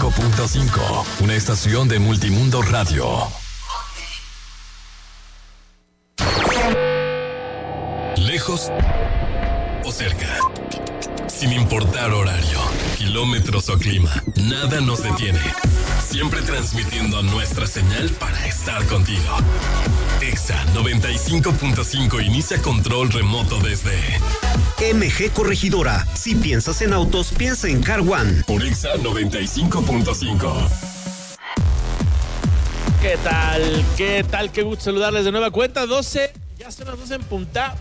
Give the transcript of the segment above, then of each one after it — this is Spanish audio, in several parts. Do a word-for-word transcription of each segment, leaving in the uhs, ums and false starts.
cinco punto cinco, una estación de Multimundo Radio. Lejos o cerca, sin importar horario, kilómetros o clima, nada nos detiene. Siempre transmitiendo nuestra señal para estar contigo. Exa noventa y cinco punto cinco inicia control remoto desde M G Corregidora. Si piensas en autos, piensa en Car One. Por Exa noventa y cinco punto cinco. ¿Qué tal? ¿Qué tal? Qué gusto saludarles de nueva cuenta. doce, ya son las doce en punta.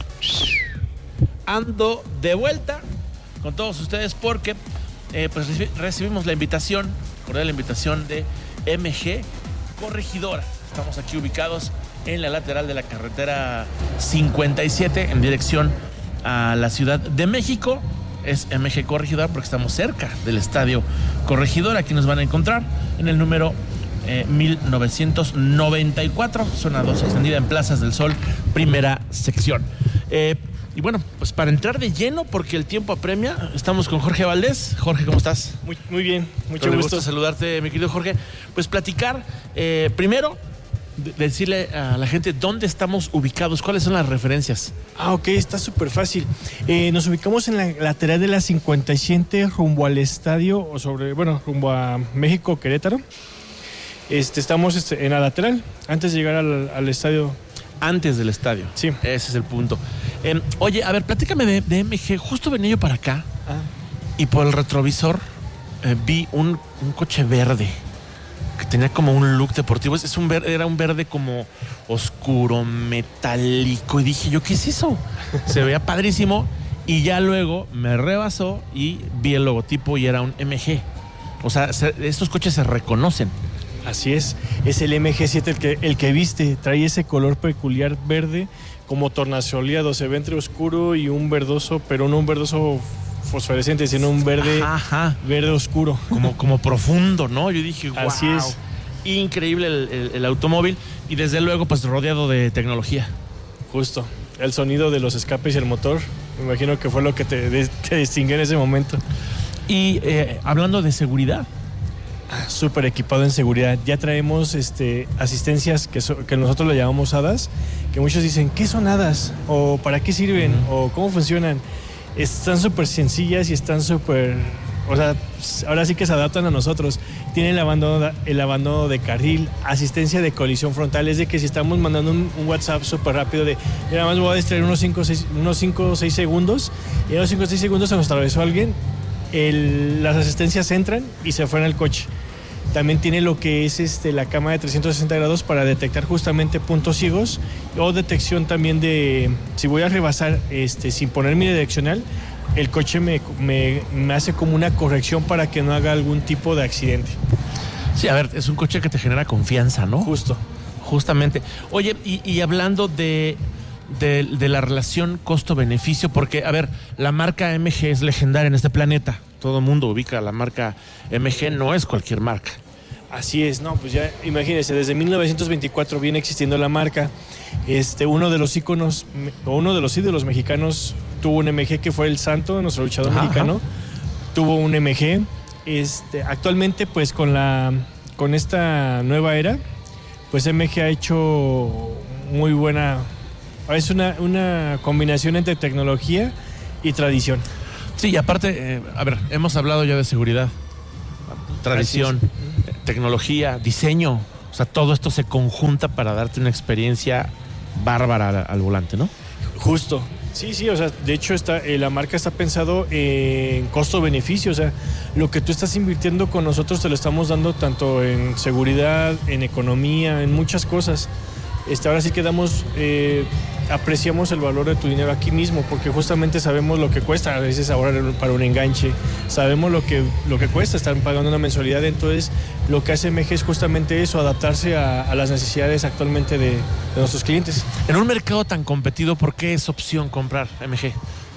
Ando de vuelta con todos ustedes porque eh, pues recibimos la invitación, cordial la invitación de M G Corregidora. Estamos aquí ubicados en la lateral de la carretera cincuenta y siete en dirección a la Ciudad de México. Es M G Corregidora porque estamos cerca del Estadio Corregidora. Aquí nos van a encontrar en el número eh, mil novecientos noventa y cuatro, zona dos, extendida en Plazas del Sol, primera sección. Eh, y bueno, pues para entrar de lleno, porque el tiempo apremia, estamos con Jorge Valdés. Jorge, ¿cómo estás? Muy, muy bien, mucho Con gusto. gusto saludarte, mi querido Jorge. Pues platicar, eh, primero, de- decirle a la gente dónde estamos ubicados, cuáles son las referencias. Ah, ok, está súper fácil. Eh, nos ubicamos en la lateral de la cincuenta y siete rumbo al estadio, o sobre, bueno, rumbo a México, Querétaro. Este, estamos este, en la lateral, antes de llegar al, al estadio. Antes del estadio. Sí. Ese es el punto. Eh, oye, a ver, platícame de, de M G. Justo venía yo para acá Ah. y por el retrovisor eh, vi un, un coche verde que tenía como un look deportivo. Es, es un ver- era un verde como oscuro, metálico. Y dije yo, ¿qué es eso? Se veía padrísimo. Y ya luego me rebasó y vi el logotipo y era un M G. O sea, se- estos coches se reconocen. Así es, es el M G siete el que, el que viste, trae ese color peculiar verde, como tornasoleado, se ve entre oscuro y un verdoso, pero no un verdoso fosforescente, sino un verde, Ajá, ajá. verde oscuro. Como, como profundo, ¿no? Yo dije, wow. Así es. Increíble el, el- el automóvil y desde luego pues rodeado de tecnología. Justo, el sonido de los escapes y el motor, me imagino que fue lo que te, de- te distinguió en ese momento. Y eh, hablando de seguridad, Súper equipado en seguridad. Ya traemos este, asistencias que, so- que nosotros le llamamos hadas, que muchos dicen, ¿qué son hadas? ¿O para qué sirven? ¿O cómo funcionan? Están súper sencillas y están súper... O sea, ahora sí que se adaptan a nosotros. Tienen el abandono, el abandono de carril, asistencia de colisión frontal. Es de que si estamos mandando un, un WhatsApp súper rápido de, nada más voy a distraer unos cinco o seis segundos, y en los cinco o seis segundos se nos atravesó alguien, el- las asistencias entran y se fueron al coche. También tiene lo que es este, la cámara de trescientos sesenta grados para detectar justamente puntos ciegos, o detección también de si voy a rebasar este, sin poner mi direccional, el coche me, me, me hace como una corrección para que no haga algún tipo de accidente. sí, a ver, es un coche que te genera confianza, ¿no? Justo. Justamente. Oye, y, y hablando de, de, de la relación costo-beneficio, porque, a ver, la marca M G es legendaria en este planeta. Todo el mundo ubica la marca M G, no es cualquier marca. Así es, no, pues ya imagínense, desde mil novecientos veinticuatro viene existiendo la marca. Este, uno de los íconos, me- o uno de los ídolos mexicanos tuvo un M G que fue el Santo, nuestro luchador Ajá, mexicano. ajá. Tuvo un M G. Este, actualmente, pues con la, con esta nueva era, pues M G ha hecho muy buena. Es una, una combinación entre tecnología y tradición. Sí, y aparte, eh, a ver, hemos hablado ya de seguridad, tradición, eh, tecnología, diseño. O sea, todo esto se conjunta para darte una experiencia bárbara al, al volante, ¿no? Justo. Sí, sí, o sea, de hecho está, eh, la marca está pensado en costo-beneficio, o sea, lo que tú estás invirtiendo con nosotros te lo estamos dando tanto en seguridad, en economía, en muchas cosas. Este, ahora sí que damos, eh, apreciamos el valor de tu dinero aquí mismo, porque justamente sabemos lo que cuesta a veces ahora para un enganche, sabemos lo que, lo que cuesta estar pagando una mensualidad, entonces lo que hace M G es justamente eso, adaptarse a, a las necesidades actualmente de, de nuestros clientes. En un mercado tan competido, ¿por qué es opción comprar M G?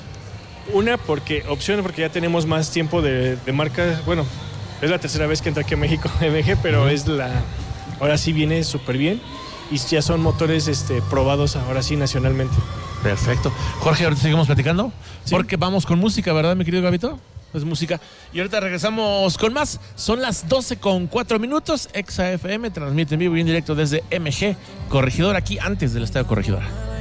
Una, porque opción, porque ya tenemos más tiempo de, de marcas. Bueno, es la tercera vez que entra aquí a México M G, pero es la. Ahora sí viene súper bien y ya son motores este, probados ahora sí nacionalmente. Perfecto. Jorge, ahorita seguimos platicando. Sí. Porque vamos con música, ¿verdad, mi querido Gabito? es música. Y ahorita regresamos con más. Son las doce con cuatro minutos. Exa F M transmite en vivo y en directo desde M G Corregidora, aquí antes del Estadio Corregidora.